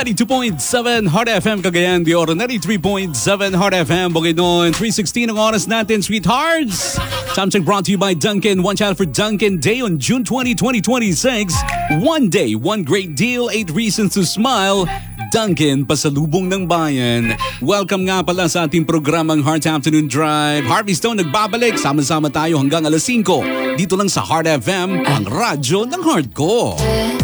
92.7 Heart FM Cagayan de Oro, 93.7 Heart FM Bukidnon, 3:16 ang oras natin, sweethearts. Time check brought to you by Dunkin'. One challenge for Dunkin' Day on June 20, 2026. One day, one great deal, 8 reasons to smile. Dunkin', pasalubong ng bayan. Welcome nga pala sa ating programang Heart Afternoon Drive. Harvey Stone nagbabalik. Sama-sama tayo hanggang alas 5. Dito lang sa Heart FM, ang radyo ng heart ko.